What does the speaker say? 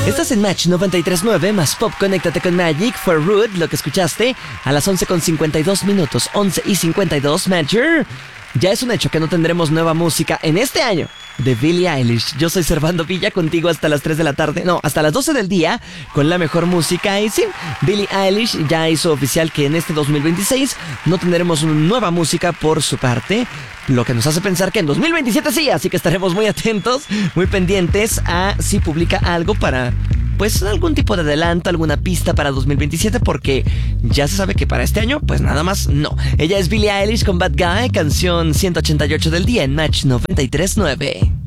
Estás en Match 93.9 más Pop. Conéctate con Magic for Rude, lo que escuchaste a las 11:52, 11:52, Matcher. Ya es un hecho que no tendremos nueva música en este año de Billie Eilish. Yo soy Servando Villa, contigo hasta las 3 de la tarde, no, hasta las 12 del día, con la mejor música. Y sí, Billie Eilish ya hizo oficial que en este 2026 no tendremos nueva música por su parte, lo que nos hace pensar que en 2027 sí, así que estaremos muy atentos, muy pendientes a si publica algo para, pues, algún tipo de adelanto, alguna pista para 2027, porque ya se sabe que para este año, pues nada más no. Ella es Billie Eilish con Bad Guy, canción 188 del día en Match 93.9.